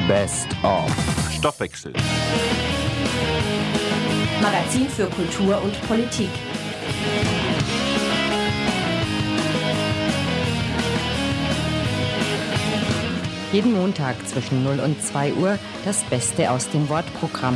Best of Stoffwechsel. Magazin für Kultur und Politik. Jeden Montag zwischen 0 und 2 Uhr das Beste aus dem Wortprogramm.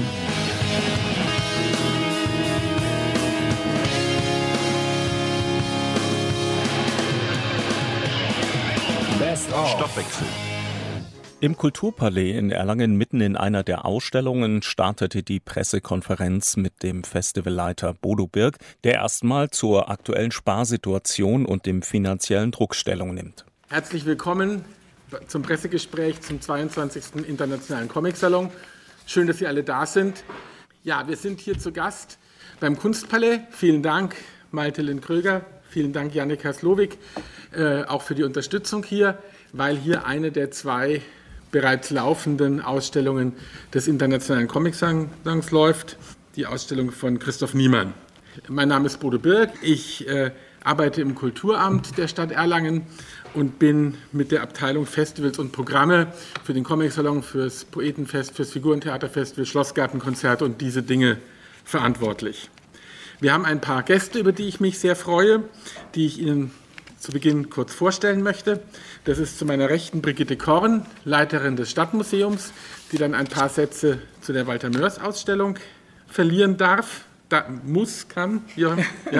Best of Stoffwechsel. Im Kulturpalais in Erlangen, mitten in einer der Ausstellungen, startete die Pressekonferenz mit dem Festivalleiter Bodo Birk, der erstmal zur aktuellen Sparsituation und dem finanziellen Druck Stellung nimmt. Herzlich willkommen zum Pressegespräch zum 22. Internationalen Comic-Salon. Schön, dass Sie alle da sind. Ja, wir sind hier zu Gast beim Kunstpalais. Vielen Dank, Malte Lind-Kröger. Vielen Dank, Jannika Slowik, auch für die Unterstützung hier, weil hier eine der 2 bereits laufenden Ausstellungen des Internationalen Comic-Salons läuft, die Ausstellung von Christoph Niemann. Mein Name ist Bodo Birk, ich arbeite im Kulturamt der Stadt Erlangen und bin mit der Abteilung Festivals und Programme für den Comic-Salon, fürs Poetenfest, fürs Figurentheaterfest, für Schlossgartenkonzerte und diese Dinge verantwortlich. Wir haben ein paar Gäste, über die ich mich sehr freue, die ich Ihnen zu Beginn kurz vorstellen möchte. Das ist zu meiner Rechten Brigitte Korn, Leiterin des Stadtmuseums, die dann ein paar Sätze zu der Walter-Mörs-Ausstellung verlieren darf. Kann. Ja.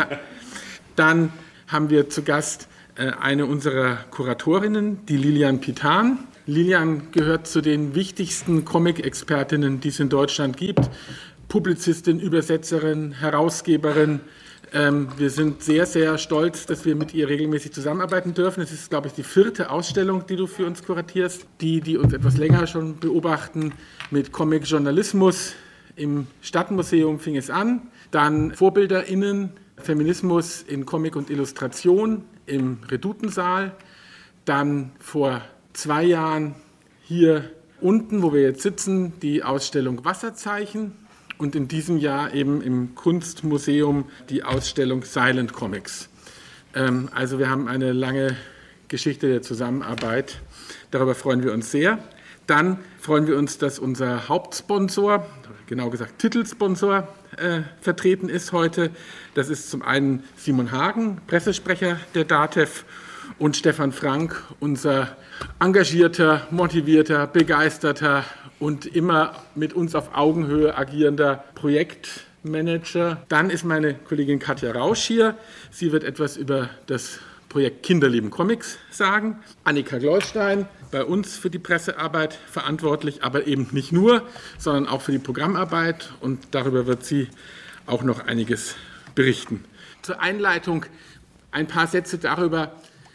Dann haben wir zu Gast eine unserer Kuratorinnen, die Lilian Pitan. Lilian gehört zu den wichtigsten Comic-Expertinnen, die es in Deutschland gibt. Publizistin, Übersetzerin, Herausgeberin. Wir sind sehr, sehr stolz, dass wir mit ihr regelmäßig zusammenarbeiten dürfen. Es ist, glaube ich, die 4. Ausstellung, die du für uns kuratierst. Die uns etwas länger schon beobachten, mit Comic-Journalismus im Stadtmuseum fing es an. Dann VorbilderInnen, Feminismus in Comic und Illustration im Redutensaal. Dann vor 2 Jahren hier unten, wo wir jetzt sitzen, die Ausstellung Wasserzeichen. Und in diesem Jahr eben im Kunstmuseum die Ausstellung Silent Comics. Also wir haben eine lange Geschichte der Zusammenarbeit. Darüber freuen wir uns sehr. Dann freuen wir uns, dass unser Hauptsponsor, genau gesagt Titelsponsor, vertreten ist heute. Das ist zum einen Simon Hagen, Pressesprecher der DATEV, und Stefan Frank, unser engagierter, motivierter, begeisterter und immer mit uns auf Augenhöhe agierender Projektmanager. Dann ist meine Kollegin Katja Rausch hier. Sie wird etwas über das Projekt Kinderlieben Comics sagen. Annika Gleustein, bei uns für die Pressearbeit verantwortlich, aber eben nicht nur, sondern auch für die Programmarbeit. Und darüber wird sie auch noch einiges berichten. Zur Einleitung ein paar Sätze darüber,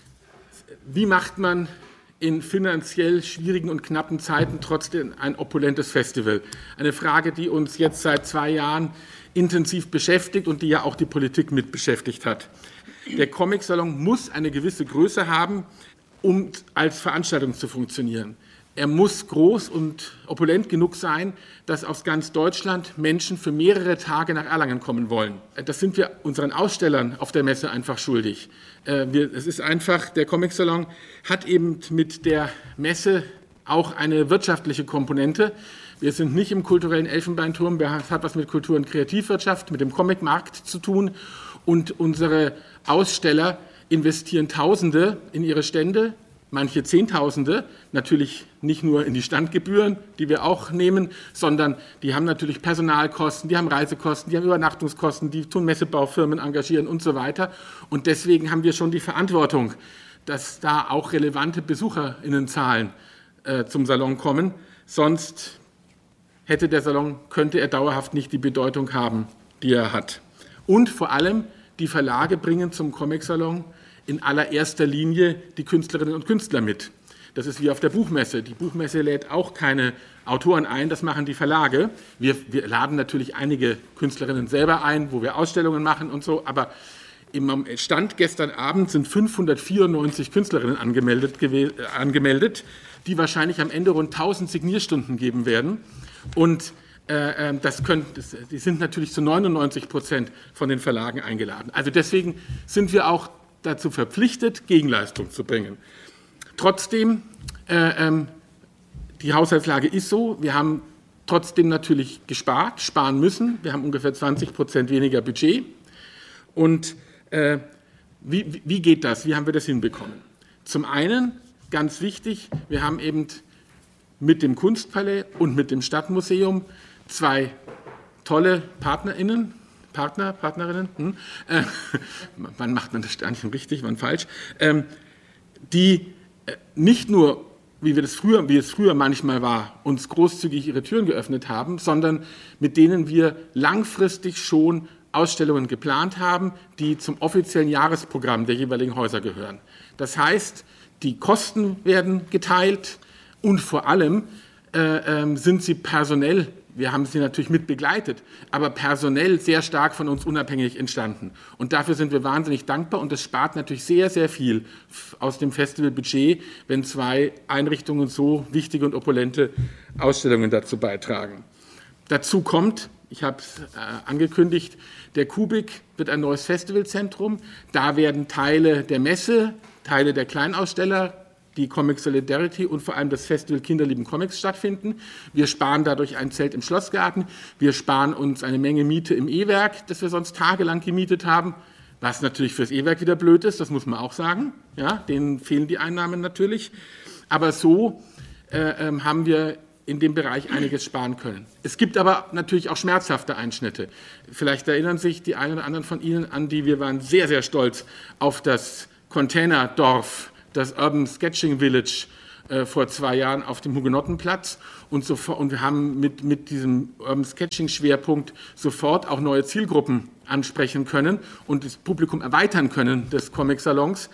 wie macht man in finanziell schwierigen und knappen Zeiten trotzdem ein opulentes Festival? Eine Frage, die uns jetzt seit 2 Jahren intensiv beschäftigt und die ja auch die Politik mit beschäftigt hat. Der Comic-Salon muss eine gewisse Größe haben, um als Veranstaltung zu funktionieren. Er muss groß und opulent genug sein, dass aus ganz Deutschland Menschen für mehrere Tage nach Erlangen kommen wollen. Das sind wir unseren Ausstellern auf der Messe einfach schuldig. Es ist einfach, der Comic-Salon hat eben mit der Messe auch eine wirtschaftliche Komponente. Wir sind nicht im kulturellen Elfenbeinturm, das hat was mit Kultur- und Kreativwirtschaft, mit dem Comicmarkt zu tun. Und unsere Aussteller investieren Tausende in ihre Stände, manche Zehntausende, natürlich nicht nur in die Standgebühren, die wir auch nehmen, sondern die haben natürlich Personalkosten, die haben Reisekosten, die haben Übernachtungskosten, die tun Messebaufirmen engagieren und so weiter. Und deswegen haben wir schon die Verantwortung, dass da auch relevante BesucherInnenzahlen zum Salon kommen. Sonst könnte er dauerhaft nicht die Bedeutung haben, die er hat. Und vor allem, die Verlage bringen zum Comic-Salon in allererster Linie die Künstlerinnen und Künstler mit. Das ist wie auf der Buchmesse. Die Buchmesse lädt auch keine Autoren ein, das machen die Verlage. Wir laden natürlich einige Künstlerinnen selber ein, wo wir Ausstellungen machen und so, aber im Stand gestern Abend sind 594 Künstlerinnen angemeldet, die wahrscheinlich am Ende rund 1000 Signierstunden geben werden. Und die sind natürlich zu 99% von den Verlagen eingeladen. Also deswegen sind wir auch dazu verpflichtet, Gegenleistung zu bringen. Trotzdem, Die Haushaltslage ist so, wir haben trotzdem natürlich sparen müssen. Wir haben ungefähr 20% weniger Budget. Und wie geht das? Wie haben wir das hinbekommen? Zum einen, ganz wichtig, wir haben eben mit dem Kunstpalais und mit dem Stadtmuseum 2 tolle Partnerinnen. Wann macht man das Sternchen richtig, wann falsch? Die nicht nur, wie es früher manchmal war, uns großzügig ihre Türen geöffnet haben, sondern mit denen wir langfristig schon Ausstellungen geplant haben, die zum offiziellen Jahresprogramm der jeweiligen Häuser gehören. Das heißt, die Kosten werden geteilt und vor allem sind sie personell, wir haben sie natürlich mit begleitet, aber personell sehr stark von uns unabhängig entstanden. Und dafür sind wir wahnsinnig dankbar und das spart natürlich sehr, sehr viel aus dem Festivalbudget, wenn 2 Einrichtungen so wichtige und opulente Ausstellungen dazu beitragen. Dazu kommt, ich habe es angekündigt, der Kubik wird ein neues Festivalzentrum. Da werden Teile der Messe, Teile der Kleinaussteller, die Comic Solidarity und vor allem das Festival Kinderlieben Comics stattfinden. Wir sparen dadurch ein Zelt im Schlossgarten. Wir sparen uns eine Menge Miete im E-Werk, das wir sonst tagelang gemietet haben, was natürlich fürs E-Werk wieder blöd ist, das muss man auch sagen. Ja, denen fehlen die Einnahmen natürlich. Aber so haben wir in dem Bereich einiges sparen können. Es gibt aber natürlich auch schmerzhafte Einschnitte. Vielleicht erinnern sich die einen oder anderen von Ihnen an wir waren sehr, sehr stolz auf das Containerdorf, das Urban Sketching Village vor 2 Jahren auf dem Hugenottenplatz und wir haben mit diesem Urban Sketching Schwerpunkt sofort auch neue Zielgruppen ansprechen können und das Publikum erweitern können des Comic-Salons.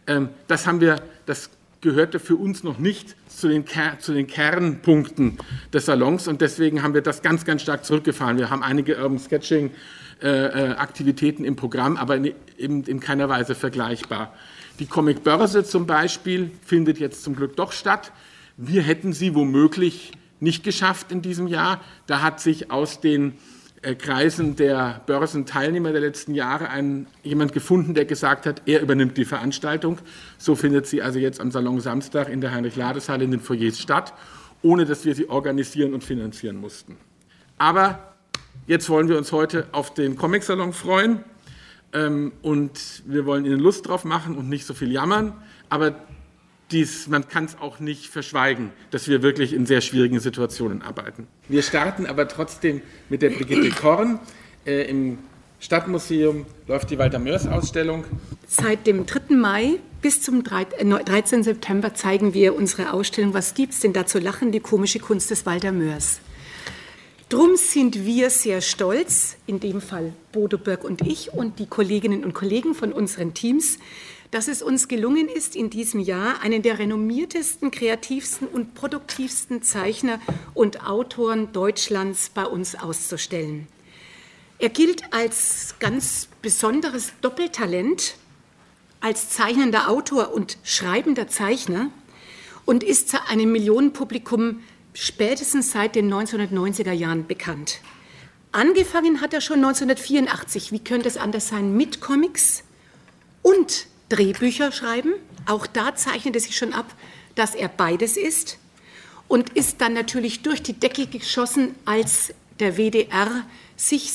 Das gehörte für uns noch nicht zu den Kernpunkten des Salons und deswegen haben wir das ganz, ganz stark zurückgefahren. Wir haben einige Urban Sketching Aktivitäten im Programm, aber eben in keiner Weise vergleichbar. Die Comicbörse zum Beispiel findet jetzt zum Glück doch statt. Wir hätten sie womöglich nicht geschafft in diesem Jahr. Da hat sich aus den Kreisen der Börsenteilnehmer der letzten Jahre jemand gefunden, der gesagt hat, er übernimmt die Veranstaltung. So findet sie also jetzt am Salon Samstag in der Heinrich-Lades-Halle in den Foyers statt, ohne dass wir sie organisieren und finanzieren mussten. Aber jetzt wollen wir uns heute auf den Comic-Salon freuen. Und wir wollen Ihnen Lust drauf machen und nicht so viel jammern, aber man kann es auch nicht verschweigen, dass wir wirklich in sehr schwierigen Situationen arbeiten. Wir starten aber trotzdem mit der Brigitte Korn. Im Stadtmuseum läuft die Walter-Mörs-Ausstellung. Seit dem 3. Mai bis zum 13. September zeigen wir unsere Ausstellung "Was gibt's denn da zu lachen? Die komische Kunst des Walter Mörs". Drum sind wir sehr stolz, in dem Fall Bodo Birk und ich und die Kolleginnen und Kollegen von unseren Teams, dass es uns gelungen ist, in diesem Jahr einen der renommiertesten, kreativsten und produktivsten Zeichner und Autoren Deutschlands bei uns auszustellen. Er gilt als ganz besonderes Doppeltalent, als zeichnender Autor und schreibender Zeichner und ist zu einem Millionenpublikum spätestens seit den 1990er Jahren bekannt. Angefangen hat er schon 1984, wie könnte es anders sein, mit Comics und Drehbücher schreiben. Auch da zeichnet es sich schon ab, dass er beides ist und ist dann natürlich durch die Decke geschossen, als der WDR sich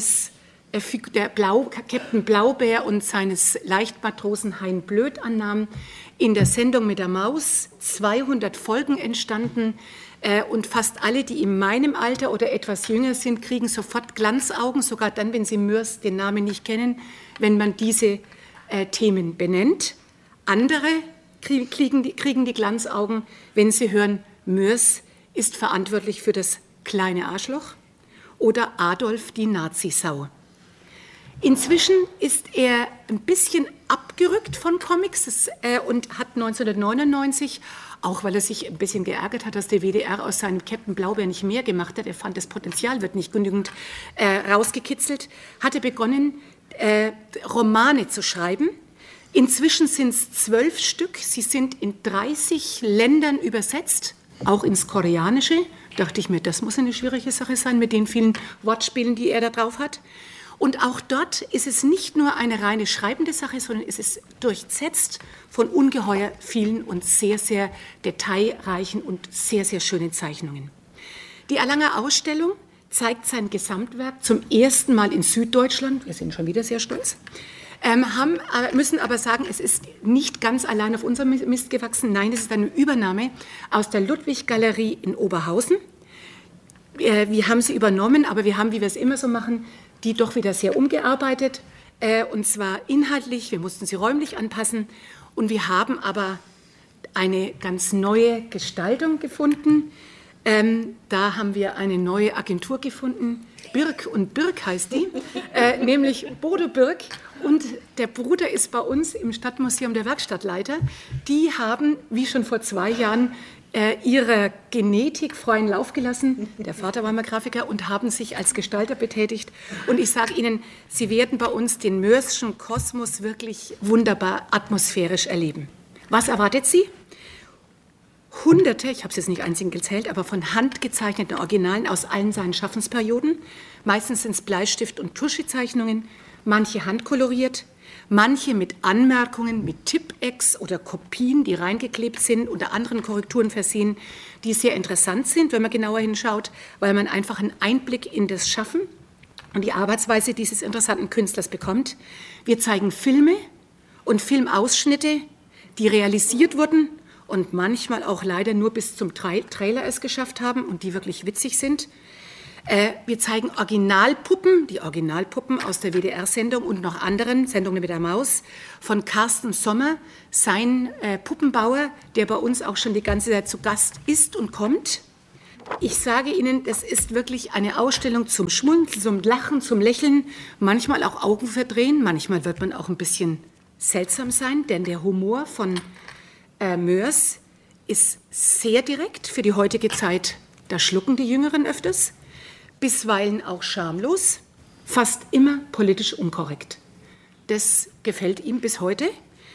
Captain Blaubeer und seines Leichtmatrosen Hein Blöd annahm. In der Sendung mit der Maus 200 Folgen entstanden und fast alle, die in meinem Alter oder etwas jünger sind, kriegen sofort Glanzaugen, sogar dann, wenn sie Mörs den Namen nicht kennen, wenn man diese Themen benennt. Andere kriegen die Glanzaugen, wenn sie hören, Mörs ist verantwortlich für das kleine Arschloch oder Adolf die Nazisau. Inzwischen ist er ein bisschen abgerückt von Comics und hat 1999, auch weil er sich ein bisschen geärgert hat, dass der WDR aus seinem Captain Blaubeer nicht mehr gemacht hat, er fand, das Potenzial wird nicht genügend rausgekitzelt, hat er begonnen, Romane zu schreiben. Inzwischen sind es 12 Stück, sie sind in 30 Ländern übersetzt, auch ins Koreanische. Dachte ich mir, das muss eine schwierige Sache sein mit den vielen Wortspielen, die er da drauf hat. Und auch dort ist es nicht nur eine reine schreibende Sache, sondern es ist durchsetzt von ungeheuer vielen und sehr, sehr detailreichen und sehr, sehr schönen Zeichnungen. Die Erlanger Ausstellung zeigt sein Gesamtwerk zum ersten Mal in Süddeutschland. Wir sind schon wieder sehr stolz. Müssen aber sagen, es ist nicht ganz allein auf unserem Mist gewachsen. Nein, es ist eine Übernahme aus der Ludwig-Galerie in Oberhausen. Wir haben sie übernommen, aber wir haben, wie wir es immer so machen, die doch wieder sehr umgearbeitet. Und zwar inhaltlich, wir mussten sie räumlich anpassen. Und wir haben aber eine ganz neue Gestaltung gefunden. Da haben wir eine neue Agentur gefunden. Birk und Birk heißt die, nämlich Bodo Birk. Und der Bruder ist bei uns im Stadtmuseum der Werkstattleiter. Die haben, wie schon vor 2 Jahren, ihrer Genetik freien Lauf gelassen. Der Vater war mal Grafiker und haben sich als Gestalter betätigt. Und ich sage Ihnen, Sie werden bei uns den Möhrschen Kosmos wirklich wunderbar atmosphärisch erleben. Was erwartet Sie? Hunderte, ich habe es jetzt nicht einzeln gezählt, aber von Hand gezeichneten Originalen aus allen seinen Schaffensperioden. Meistens sind es Bleistift- und Tuschezeichnungen, manche handkoloriert, manche mit Anmerkungen, mit Tipp-Ex oder Kopien, die reingeklebt sind, unter anderen Korrekturen versehen, die sehr interessant sind, wenn man genauer hinschaut, weil man einfach einen Einblick in das Schaffen und die Arbeitsweise dieses interessanten Künstlers bekommt. Wir zeigen Filme und Filmausschnitte, die realisiert wurden und manchmal auch leider nur bis zum Trailer es geschafft haben und die wirklich witzig sind. Wir zeigen Originalpuppen, die Originalpuppen aus der WDR-Sendung und noch anderen Sendungen mit der Maus von Carsten Sommer, sein Puppenbauer, der bei uns auch schon die ganze Zeit zu Gast ist und kommt. Ich sage Ihnen, das ist wirklich eine Ausstellung zum Schmunzeln, zum Lachen, zum Lächeln, manchmal auch Augen verdrehen, manchmal wird man auch ein bisschen seltsam sein, denn der Humor von Mörs ist sehr direkt für die heutige Zeit. Da schlucken die Jüngeren öfters. Bisweilen auch schamlos, fast immer politisch unkorrekt. Das gefällt ihm bis heute.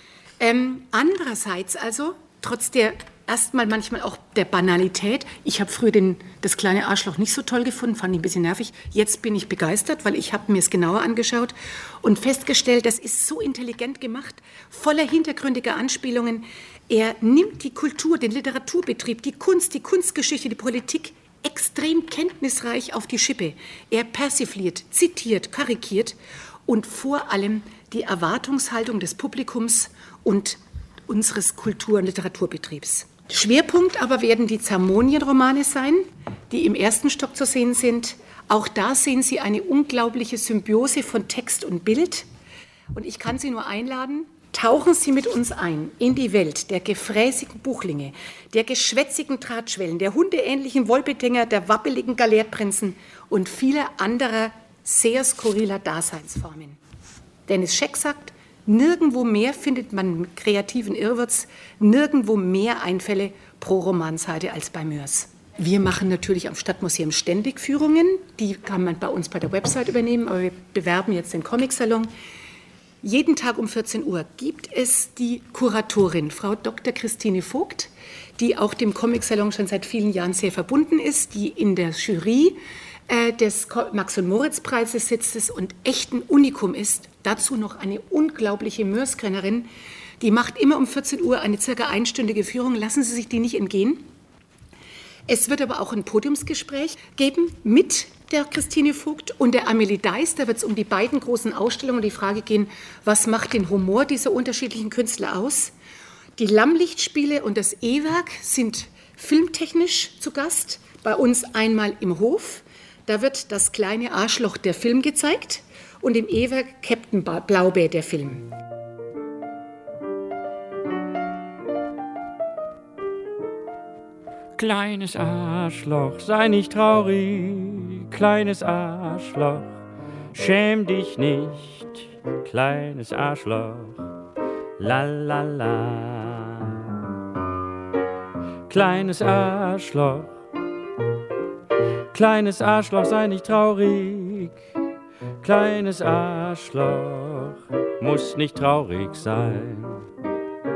Andererseits also, trotz der erstmal manchmal auch der Banalität, ich habe früher das kleine Arschloch nicht so toll gefunden, fand ihn ein bisschen nervig, jetzt bin ich begeistert, weil ich habe mir es genauer angeschaut und festgestellt, das ist so intelligent gemacht, voller hintergründiger Anspielungen. Er nimmt die Kultur, den Literaturbetrieb, die Kunst, die Kunstgeschichte, die Politik extrem kenntnisreich auf die Schippe. Er persifliert, zitiert, karikiert und vor allem die Erwartungshaltung des Publikums und unseres Kultur- und Literaturbetriebs. Schwerpunkt aber werden die Zamonien-Romane sein, die im ersten Stock zu sehen sind. Auch da sehen Sie eine unglaubliche Symbiose von Text und Bild. Und ich kann Sie nur einladen, tauchen Sie mit uns ein in die Welt der gefräßigen Buchlinge, der geschwätzigen Drahtschwellen, der hundeähnlichen Wolpetinger, der wappeligen Galeerprinzen und vieler anderer sehr skurriler Daseinsformen. Dennis Scheck sagt, nirgendwo mehr findet man mit kreativen Irrwitz, nirgendwo mehr Einfälle pro Romanseite als bei Mörs. Wir machen natürlich am Stadtmuseum ständig Führungen, die kann man bei uns bei der Website übernehmen, aber wir bewerben jetzt den Comic-Salon. Jeden Tag um 14 Uhr gibt es die Kuratorin, Frau Dr. Christine Vogt, die auch dem Comic-Salon schon seit vielen Jahren sehr verbunden ist, die in der Jury des Max-und-Moritz-Preises sitzt und echt ein Unikum ist. Dazu noch eine unglaubliche Mörs-Kennerin, die macht immer um 14 Uhr eine circa einstündige Führung. Lassen Sie sich die nicht entgehen. Es wird aber auch ein Podiumsgespräch geben mit der Christine Vogt und der Amelie Deiss. Da wird es um die beiden großen Ausstellungen und die Frage gehen, was macht den Humor dieser unterschiedlichen Künstler aus? Die Lammlichtspiele und das E-Werk sind filmtechnisch zu Gast. Bei uns einmal im Hof. Da wird das kleine Arschloch der Film gezeigt und im E-Werk Captain Blaubeer der Film. Kleines Arschloch, sei nicht traurig, kleines Arschloch, schäm dich nicht, kleines Arschloch, la la la. Kleines Arschloch, kleines Arschloch, sei nicht traurig, kleines Arschloch, muss nicht traurig sein.